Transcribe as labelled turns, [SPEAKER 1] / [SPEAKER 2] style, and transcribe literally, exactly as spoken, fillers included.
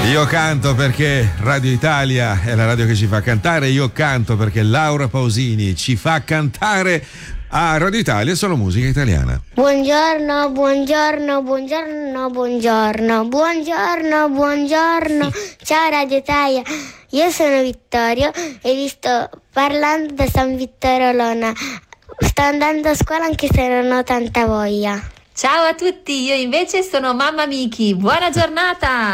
[SPEAKER 1] Io canto perché Radio Italia è la radio che ci fa cantare, io canto perché Laura Pausini ci fa cantare. A Radio Italia solo musica italiana.
[SPEAKER 2] Buongiorno, buongiorno, buongiorno, buongiorno, buongiorno, buongiorno. Ciao Radio Italia, io sono Vittorio e vi sto parlando da San Vittore Olona. Sto andando a scuola anche se non ho tanta voglia.
[SPEAKER 3] Ciao a tutti, io invece sono mamma Miki. Buona giornata!